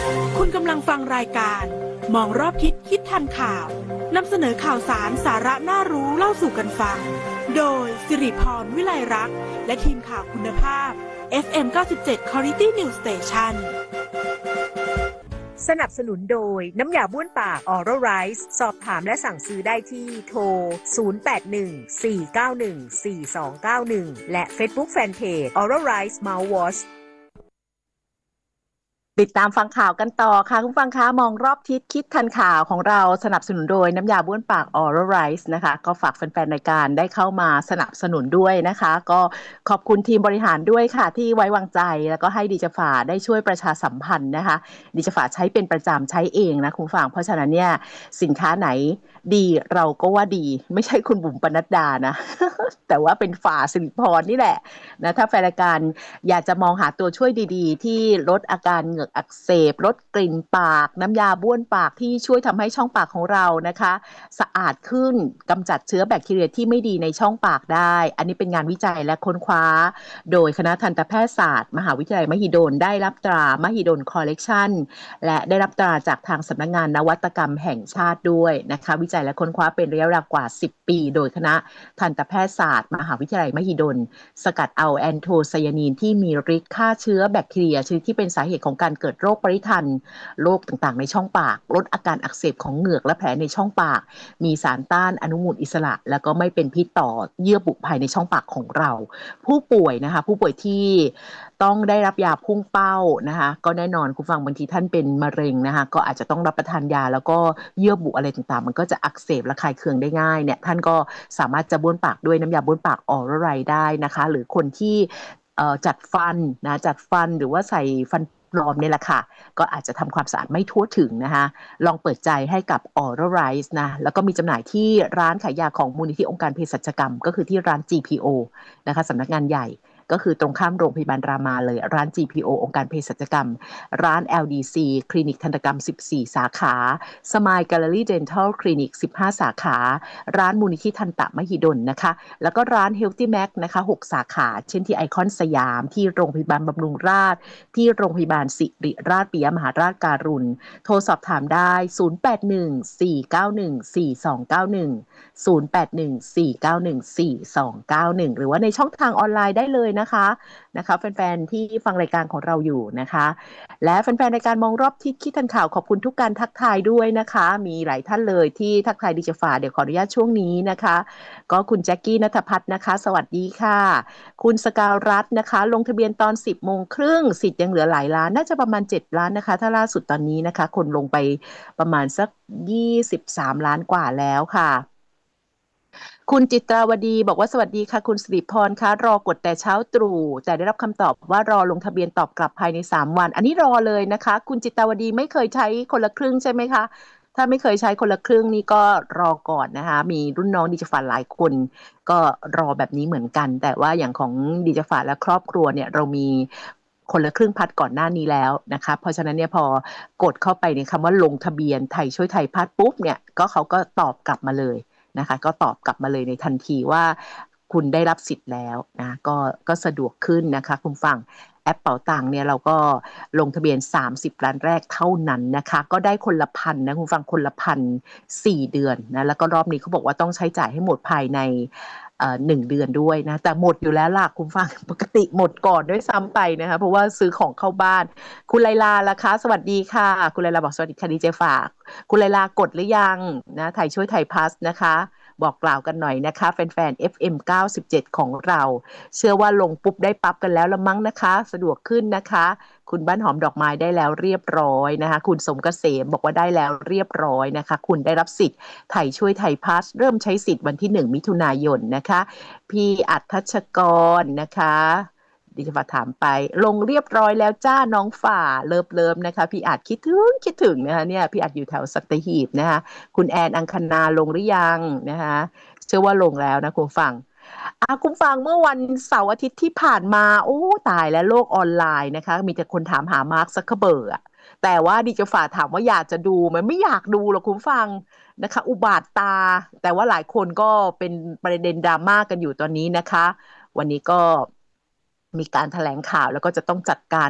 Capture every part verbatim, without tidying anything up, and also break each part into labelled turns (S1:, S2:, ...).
S1: คุณกำลังฟังรายการมองรอบทิศคิดทันข่าวนำเสนอข่าวสารสาระน่ารู้เล่าสู่กันฟังโดยสิริพรวิไลรักษ์และทีมข่าวคุณภาพ เอฟ เอ็ม เก้าสิบเจ็ด Quality News Station
S2: สนับสนุนโดยน้ำยาบ้วนปาก Oral Rice สอบถามและสั่งซื้อได้ที่โทร ศูนย์ แปด หนึ่ง สี่ เก้า หนึ่ง สี่ สอง เก้า หนึ่ง และ Facebook Fanpage Oral Rice Mouthwash
S3: ติดตามฟังข่าวกันต่อค่ะคุณฟังคะมองรอบทิศคิดทันข่าวของเราสนับสนุนโดยน้ำยาบ้วนปาก Oral Rice นะคะก็ฝากแฟนๆรายการได้เข้ามาสนับสนุนด้วยนะคะก็ขอบคุณทีมบริหารด้วยค่ะที่ไว้วางใจแล้วก็ให้ดิจฝาได้ช่วยประชาสัมพันธ์นะคะดิจฝาใช้เป็นประจำใช้เองนะคุณฟังเพราะฉะนั้นเนี่ยสินค้าไหนดีเราก็ว่าดีไม่ใช่คุณบุ๋มปนัดดานะ แต่ว่าเป็นฝาสิริพรนี่แหละนะถ้าแฟนรายการอยากจะมองหาตัวช่วยดีๆที่ลดอาการเหงือกอักเสบลดกลิ่นปากน้ำยาบ้วนปากที่ช่วยทำให้ช่องปากของเรานะคะสะอาดขึ้นกำจัดเชื้อแบคทีเรียที่ไม่ดีในช่องปากได้อันนี้เป็นงานวิจัยและค้นคว้าโดยคณะทันตแพทยศาสตร์มหาวิทยาลัยมหิดลได้รับตรามหิดลคอลเลกชันและได้รับตราจากทางสำนักงานนวัตกรรมแห่งชาติด้วยนะคะวิจัยและค้นคว้าเป็นระยะเวลากว่าสิบปีโดยคณะทันตแพทยศาสตร์มหาวิทยาลัยมหิดลสกัดเอาแอนโทไซยานีนที่มีฤทธิ์ฆ่าเชื้อแบคทีเรียชนิดที่เป็นสาเหตุของการเกิดโรคปริทันโรคต่างๆในช่องปากลดอาการอักเสบของเหงือกและแผลในช่องปากมีสารต้านอนุมูลอิสระแล้วก็ไม่เป็นพิษต่อเยื่อบุภายในช่องปากของเราผู้ป่วยนะคะผู้ป่วยที่ต้องได้รับยาพุ่งเป้านะคะก็แน่นอนคุณฟังบางทีท่านเป็นมะเร็งนะคะก็อาจจะต้องรับประทานยาแล้วก็เยื่อบุอะไรต่างๆมันก็จะอักเสบและคลายเคืองได้ง่ายเนี่ยท่านก็สามารถจะบ้วนปากด้วยน้ำยาบ้วนปากออโรไรได้นะคะหรือคนที่จัดฟันนะจัดฟันหรือว่าใส่ฟันปลอมเนี่ยแหละค่ะก็อาจจะทำความสะอาดไม่ทั่วถึงนะคะลองเปิดใจให้กับ Oral Rice นะแล้วก็มีจำหน่ายที่ร้านขายยาของมูลนิธิองค์การเภสัชกรรมก็คือที่ร้าน จี พี โอ นะคะสำนักงานใหญ่ก็คือตรงข้ามโรงพยาบาลรามาเลยร้าน จี พี โอ องค์การเภสัชกรรมร้าน แอล ดี ซี คลินิกทันตกรรมสิบสี่สาขา Smile Gallery Dental Clinic สิบห้าสาขาร้านมูลนิธิทันตมหิดลนะคะแล้วก็ร้าน Healthy Mac นะคะหกสาขาเช่นที่ไอคอนสยามที่โรงพยาบาลบำรุงราษฎร์ที่โรงพยาบาลศิริราชปิยมหาราชการุณโทรสอบถามได้ศูนย์ แปด หนึ่ง สี่ เก้า หนึ่ง สี่ สอง เก้า หนึ่ง ศูนย์ แปด หนึ่ง สี่ เก้า หนึ่ง สี่ สอง เก้า หนึ่งหรือว่าในช่องทางออนไลน์ได้เลยนะคะนะคะแฟนๆที่ฟังรายการของเราอยู่นะคะและแฟนๆรายการมองรอบทิศคิดทันข่าวขอบคุณทุกการทักทายด้วยนะคะมีหลายท่านเลยที่ทักทายดิจฝาเดี๋ยวขออนุญาตช่วงนี้นะคะก็คุณแจ็คกี้ณัฐพัฒน์นะคะสวัสดีค่ะคุณสกาวรัตน์นะคะลงทะเบียนตอน สิบโมงครึ่งสิทธิ์ยังเหลือหลายล้านน่าจะประมาณเจ็ดล้านนะคะถ้าล่าสุดตอนนี้นะคะคนลงไปประมาณสักยี่สิบสามล้านกว่าแล้วค่ะคุณจิตราวดีบอกว่าสวัสดีค่ะคุณสิริพรคะรอกดแต่เช้าตรู่แต่ได้รับคำตอบว่ารอลงทะเบียนตอบกลับภายในสามวันอันนี้รอเลยนะคะคุณจิตราวดีไม่เคยใช้คนละครึ่งใช่ไหมคะถ้าไม่เคยใช้คนละครึ่งนี่ก็รอก่อนนะคะมีรุ่นน้องดิจฟันหลายคนก็รอแบบนี้เหมือนกันแต่ว่าอย่างของดิจฟันและครอบครัวเนี่ยเรามีคนละครึ่งพัดก่อนหน้านี้แล้วนะคะเพราะฉะนั้นเนี่ยพอกดเข้าไปในคำว่าลงทะเบียนไทยช่วยไทยพัดปุ๊บเนี่ยก็เขาก็ตอบกลับมาเลยนะคะก็ตอบกลับมาเลยในทันทีว่าคุณได้รับสิทธิ์แล้วนะก็ก็สะดวกขึ้นนะคะคุณฟังแอปเป๋าตังค์เนี่ยเราก็ลงทะเบียนสามสิบล้านแรกเท่านั้นนะคะก็ได้คนละพันนะคุณฟังคนละพันสี่เดือนนะแล้วก็รอบนี้เขาบอกว่าต้องใช้จ่ายให้หมดภายในเอ่อหนึ่งเดือนด้วยนะแต่หมดอยู่แล้วล่ะคุณฟังปกติหมดก่อนด้วยซ้ำไปนะคะเพราะว่าซื้อของเข้าบ้านคุณไลลาล่ะคะสวัสดีค่ะคุณไลลาบอกสวัสดีค่ะดีเจฝากคุณไลลากดหรือยังนะไทยช่วยไทยพัสนะคะบอกกล่าวกันหน่อยนะคะแฟนๆ เอฟ เอ็ม เก้าสิบเจ็ดของเราเชื่อว่าลงปุ๊บได้ปั๊บกันแล้วละมั้งนะคะสะดวกขึ้นนะคะคุณบ้านหอมดอกไม้ได้แล้วเรียบร้อยนะคะคุณสมเกษมบอกว่าได้แล้วเรียบร้อยนะคะคุณได้รับสิทธิ์ไทยช่วยไทยพัสเริ่มใช้สิทธิ์วันที่หนึ่งมิถุนายนนะคะพี่อัธชกรนะคะดิฉันฝากถามไปลงเรียบร้อยแล้วจ้าน้องฝ่าเลิฟเลิฟนะคะพี่อัดคิดถึงคิดถึงนะคะเนี่ยพี่อัดอยู่แถวสัตหีบนะคะคุณแอนอังคณาลงหรือยังนะคะเชื่อว่าลงแล้วนะคุณฟังอาคุณฟังเมื่อวันเสาร์อาทิตย์ที่ผ่านมาโอ้ตายแล้วโลกออนไลน์นะคะมีแต่คนถามหามาร์คซักเคอร์เบิร์กแต่ว่าดิจะฝากถามว่าอยากจะดูมันไม่อยากดูหรอกคุณฟังนะคะอุบาทตาแต่ว่าหลายคนก็เป็นประเด็นดราม่ากันอยู่ตอนนี้นะคะวันนี้ก็มีการแถลงข่าวแล้วก็จะต้องจัดการกับ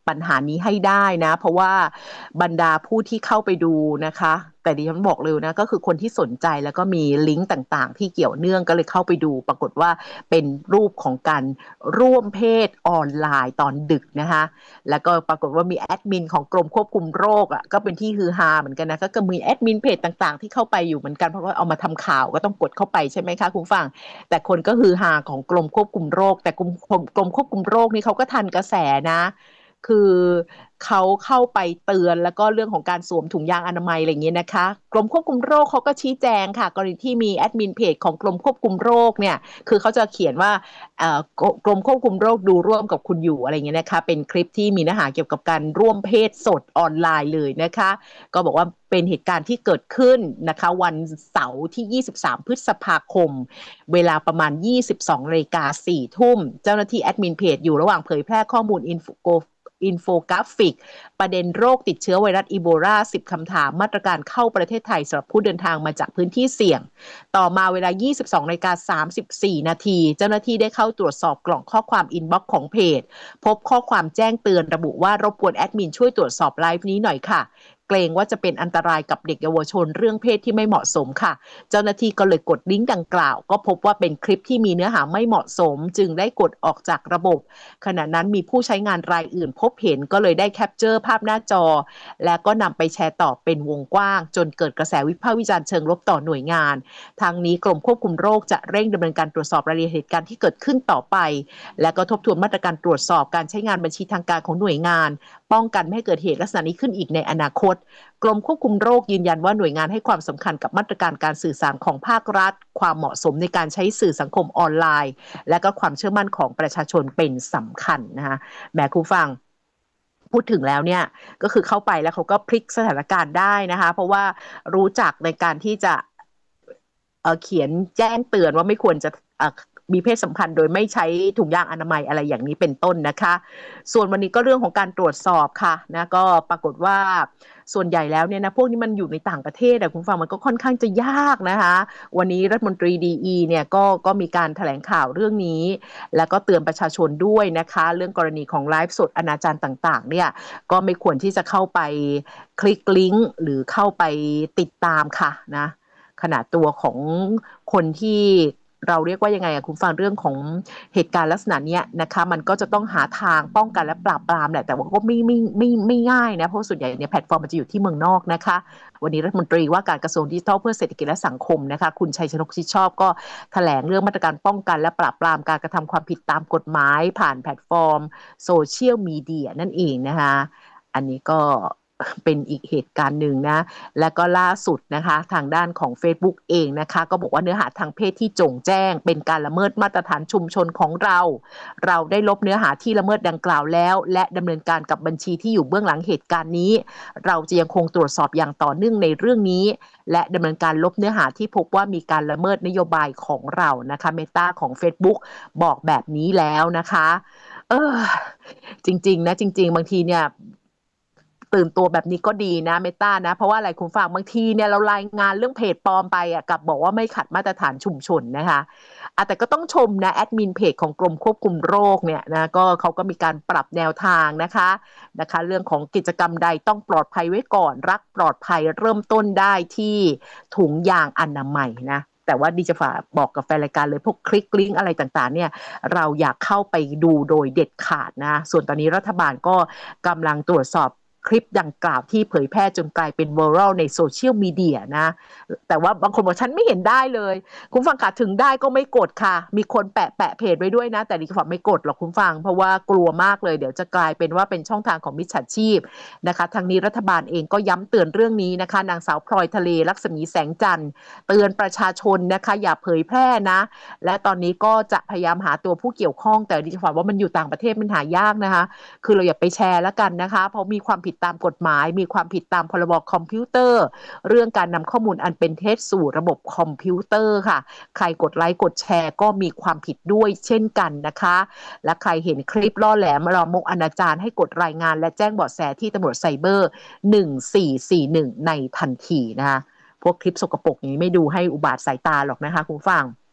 S3: ปัญหานี้ให้ได้นะเพราะว่าบรรดาผู้ที่เข้าไปดูนะคะแต่ดิฉันบอกเลยนะก็คือคนที่สนใจแล้วก็มีลิงก์ต่างๆที่เกี่ยวเนื่องก็เลยเข้าไปดูปรากฏว่าเป็นรูปของการร่วมเพศออนไลน์ตอนดึกนะคะแล้วก็ปรากฏว่ามีแอดมินของกรมควบคุมโรคอ่ะก็เป็นที่ฮือฮาเหมือนกันนะก็มีแอดมินเพจต่างๆที่เข้าไปอยู่เหมือนกันเพราะว่าเอามาทำข่าวก็ต้องกดเข้าไปใช่ไหมคะคุณฟังแต่คนก็ฮือฮาของกรมควบคุมโรคแต่กรมกรมควบคุมโรคนี่เขาก็ทันกระแสนะคือเขาเข้าไปเตือนแล้วก็เรื่องของการสวมถุงยางอนามัยอะไรอย่างเงี้ยนะคะกรมควบคุมโรคเขาก็ชี้แจงค่ะกรณีที่มีแอดมินเพจของกรมควบคุมโรคเนี่ยคือเขาจะเขียนว่ากรมควบคุมโรคดูร่วมกับคุณอยู่อะไรเงี้ยนะคะเป็นคลิปที่มีเนื้อหาเกี่ยวกับการร่วมเพศสดออนไลน์เลยนะคะก็บอกว่าเป็นเหตุการณ์ที่เกิดขึ้นนะคะวันเสาร์ที่ยี่สิบสามพฤษภาคมเวลาประมาณ ยี่สิบสองนาฬิกาสี่ทุ่มเจ้าหน้าที่แอดมินเพจอยู่ระหว่างเผยแพร่ข้อมูลอินโฟอินโฟกราฟิกประเด็นโรคติดเชื้อไวรัสอีโบลาสิบคำถามมาตรการเข้าประเทศไทยสำหรับผู้เดินทางมาจากพื้นที่เสี่ยงต่อมาเวลา ยี่สิบสองนาฬิกาสามสิบสี่นาทีเจ้าหน้าที่ได้เข้าตรวจสอบกล่องข้อความอินบ็อกซ์ของเพจพบข้อความแจ้งเตือนระบุว่ารบกวนแอดมินช่วยตรวจสอบไลฟ์นี้หน่อยค่ะเกรงว่าจะเป็นอันตรายกับเด็กเยาวชนเรื่องเพศที่ไม่เหมาะสมค่ะเจ้าหน้าที่ก็เลยกดลิงก์ดังกล่าวก็พบว่าเป็นคลิปที่มีเนื้อหาไม่เหมาะสมจึงได้กดออกจากระบบขณะนั้นมีผู้ใช้งานรายอื่นพบเห็นก็เลยได้แคปเจอร์ภาพหน้าจอและก็นำไปแชร์ต่อเป็นวงกว้างจนเกิดกระแสวิพากษ์วิจารณ์เชิงลบต่อหน่วยงานทางนี้กรมควบคุมโรคจะเร่งดำเนินการตรวจสอบรายละเอียดเหตุการณ์ที่เกิดขึ้นต่อไปและก็ทบทวนมาตรการตรวจสอบการใช้งานบัญชีทางการของหน่วยงานป้องกันไม่ให้เกิดเหตุลักษณะนี้ขึ้นอีกในอนาคตกรมควบคุมโรคยืนยันว่าหน่วยงานให้ความสำคัญกับมาตรการการสื่อสารของภาครัฐความเหมาะสมในการใช้สื่อสังคมออนไลน์และก็ความเชื่อมั่นของประชาชนเป็นสำคัญนะคะแม่ครูฟังพูดถึงแล้วเนี่ยก็คือเข้าไปแล้วเขาก็พลิกสถานการณ์ได้นะคะเพราะว่ารู้จักในการที่จะเอ่อเขียนแจ้งเตือนว่าไม่ควรจะเอ่อมีเพศสัมพันธ์โดยไม่ใช้ถุงยางอนามัยอะไรอย่างนี้เป็นต้นนะคะส่วนวันนี้ก็เรื่องของการตรวจสอบค่ะนะก็ปรากฏว่าส่วนใหญ่แล้วเนี่ยนะพวกนี้มันอยู่ในต่างประเทศแต่คุณฟังมันก็ค่อนข้างจะยากนะคะวันนี้รัฐมนตรีดีอีเนี่ยก็ก็มีการแถลงข่าวเรื่องนี้แล้วก็เตือนประชาชนด้วยนะคะเรื่องกรณีของไลฟ์สดอนาจารต่างๆเนี่ยก็ไม่ควรที่จะเข้าไปคลิกลิงก์หรือเข้าไปติดตามค่ะนะขณะตัวของคนที่เราเรียกว่ายังไงอะคุณฟังเรื่องของเหตุการณ์ลักษณะนี้นะคะมันก็จะต้องหาทางป้องกันและปราบปรามแหละแต่ว่าก็ไม่ไม่ไม่ไม่ง่ายนะเพราะส่วนใหญ่เนี่ยแพลตฟอร์มมันจะอยู่ที่เมืองนอกนะคะวันนี้รัฐมนตรีว่าการกระทรวงดิจิทัลเพื่อเศรษฐกิจและสังคมนะคะคุณชัยชนกชิดชอบก็แถลงเรื่องมาตรการป้องกันและปราบปรามการกระทำความผิดตามกฎหมายผ่านแพลตฟอร์มโซเชียลมีเดียนั่นเองนะคะอันนี้ก็เป็นอีกเหตุการณ์หนึ่งนะและก็ล่าสุดนะคะทางด้านของ Facebook เองนะคะก็บอกว่าเนื้อหาทางเพศที่จงแจ้งเป็นการละเมิดมาตรฐานชุมชนของเราเราได้ลบเนื้อหาที่ละเมิดดังกล่าวแล้วและดำเนินการกับบัญชีที่อยู่เบื้องหลังเหตุการณ์นี้เราจะยังคงตรวจสอบอย่างต่อเนื่องในเรื่องนี้และดำเนินการลบเนื้อหาที่พบว่ามีการละเมิดนโยบายของเรานะคะเมตาของ Facebook บอกแบบนี้แล้วนะคะเออจริงๆนะจริงๆบางทีเนี่ยตื่นตัวแบบนี้ก็ดีนะเมตานะเพราะว่าอะไรคุณฟังบางทีเนี่ยเรารายงานเรื่องเพจปลอมไปอ่ะกับบอกว่าไม่ขัดมาตรฐานชุมชนนะคะอ่ะแต่ก็ต้องชมนะแอดมินเพจของกรมควบคุมโรคเนี่ยนะก็เขาก็มีการปรับแนวทางนะคะนะคะเรื่องของกิจกรรมใดต้องปลอดภัยไว้ก่อนรักปลอดภัยเริ่มต้นได้ที่ถุงยางอนามัยนะแต่ว่าดิจะฝากบอกกับแฟนรายการเลยพวกคลิกลิงก์อะไรต่างๆเนี่ยเราอยากเข้าไปดูโดยเด็ดขาดนะส่วนตอนนี้รัฐบาลก็กำลังตรวจสอบคลิปดังกล่าวที่เผยแพร่จนกลายเป็นไวรัลในโซเชียลมีเดียนะแต่ว่าบางคนบอกฉันไม่เห็นได้เลยคุณฟังค่ะถึงได้ก็ไม่กดค่ะมีคนแปะแปะเพจไว้ด้วยนะแต่ดิฉันไม่กดหรอกคุณฟังเพราะว่ากลัวมากเลยเดี๋ยวจะกลายเป็นว่าเป็นช่องทางของมิจฉาชีพนะคะทางนี้รัฐบาลเองก็ย้ำเตือนเรื่องนี้นะคะนางสาวพลอยทะเลลักษมีแสงจันทร์เตือนประชาชนนะคะอย่าเผยแพร่นะและตอนนี้ก็จะพยายามหาตัวผู้เกี่ยวข้องแต่ดิฉันว่ามันอยู่ต่างประเทศมันหายากนะคะคือเราอย่าไปแชร์แล้วกันนะคะเพราะมีความผิดตามกฎหมายมีความผิดตามพรบคอมพิวเตอร์เรื่องการนำข้อมูลอันเป็นเท็จสู่ระบบคอมพิวเตอร์ค่ะใครกดไลค์กดแชร์ก็มีความผิดด้วยเช่นกันนะคะและใครเห็นคลิปล่อแหลมลามกอนาจารให้กดรายงานและแจ้งเบาะแสที่ตำรวจไซเบอร์หนึ่งสี่สี่หนึ่งในทันทีนะคะพวกคลิปสกปรกอย่างนี้ไม่ดูให้อุบาทสายตาหรอกนะคะคุณฟัง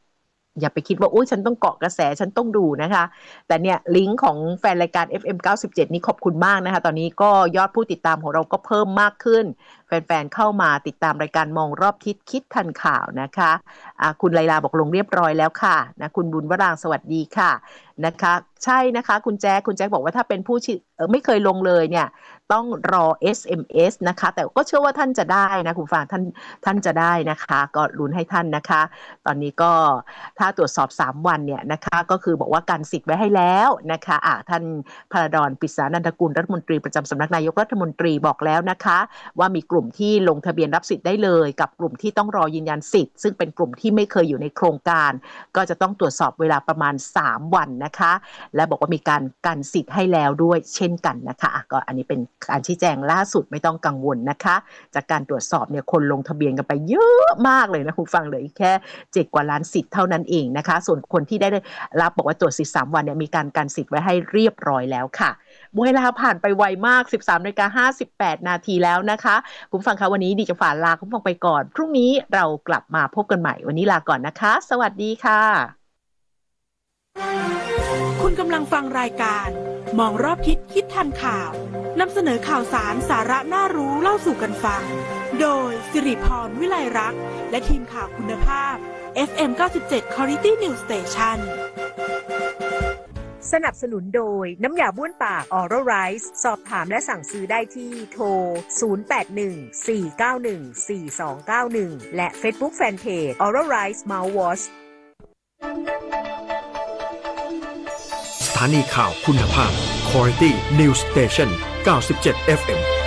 S3: อย่าไปคิดว่าอุ้ยฉันต้องเกาะกระแสฉันต้องดูนะคะแต่เนี่ยลิงก์ของแฟนรายการ เอฟ เอ็ม เก้าสิบเจ็ด นี้ขอบคุณมากนะคะตอนนี้ก็ยอดผู้ติดตามของเราก็เพิ่มมากขึ้นแฟนๆเข้ามาติดตามรายการมองรอบทิศคิดทันข่าวนะคะะคุณไลลาบอกลงเรียบร้อยแล้วค่ะนะคุณบุญวรางสวัสดีค่ะนะคะใช่นะคะคุณแจ๊คคุณแจ๊คบอกว่าถ้าเป็นผู้ชื่อเออไม่เคยลงเลยเนี่ยต้องรอ เอส เอ็ม เอส นะคะแต่ก็เชื่อว่าท่านจะได้นะคุณฟังท่านท่านจะได้นะคะก็ลุ้นให้ท่านนะคะตอนนี้ก็ถ้าตรวจสอบสามวันเนี่ยนะคะก็คือบอกว่าการสิทธิ์ไว้ให้แล้วนะคะอ่ะท่านพระดอนปิษานันทกุลรัฐมนตรีประจำสำนักนายกรัฐมนตรีบอกแล้วนะคะว่ามีกลุ่มที่ลงทะเบียนรับสิทธิ์ได้เลยกับกลุ่มที่ต้องรอยืนยันสิทธิ์ซึ่งเป็นกลุ่มที่ไม่เคยอยู่ในโครงการก็จะต้องตรวจสอบเวลาประมาณสามวันนะคะและบอกว่ามีการกันสิทธิ์ให้แล้วด้วยเช่นกันนะคะก็อันนี้เป็นการชี้แจงล่าสุดไม่ต้องกังวลนะคะจากการตรวจสอบเนี่ยคนลงทะเบียนกันไปเยอะมากเลยนะคุณฟังเลยแค่เจ็ดกว่าล้านสิทธิ์เท่านั้นเองนะคะส่วนคนที่ได้รับบอกว่าตรวจสิทธิ์สามวันเนี่ยมีการกันสิทธิ์ไว้ให้เรียบร้อยแล้วค่ะเวลาผ่านไปไวมาก สิบสามนาฬิกาห้าสิบแปดนาทีแล้วนะคะคุณฟังคะวันนี้ดีจะฝากลาคุณฟังไปก่อนพรุ่งนี้เรากลับมาพบกันใหม่วันนี้ลาก่อนนะคะสวัสดีค่ะ
S1: คุณกำลังฟังรายการมองรอบทิศคิดทันข่าวนำเสนอข่าวสารสาระน่ารู้เล่าสู่กันฟังโดยสิริพรวิไลรักษ์และทีมข่าวคุณภาพ เอฟ เอ็ม เก้าสิบเจ็ด Quality News Station
S2: สนับสนุนโดยน้ำยาบ้วนปาก Oral Rice สอบถามและสั่งซื้อได้ที่โทร ศูนย์ แปด หนึ่ง สี่ เก้า หนึ่ง สี่ สอง เก้า หนึ่ง และ Facebook Fanpage Oral Rice Mouthwash
S4: สถานีข่าวคุณภาพ Quality News Station เก้าสิบเจ็ด เอฟ เอ็ม